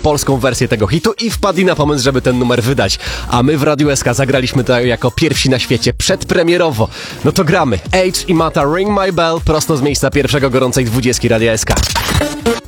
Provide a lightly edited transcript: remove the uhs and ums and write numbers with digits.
polską wersję tego hitu i wpadli na pomysł, żeby ten numer wydać. A my w Radiu SK zagraliśmy to jako pierwsi na świecie, przedpremierowo. No to gramy. Age i Mata Ring My Bell prosto z miejsca pierwszego gorącej 20 Radia SK.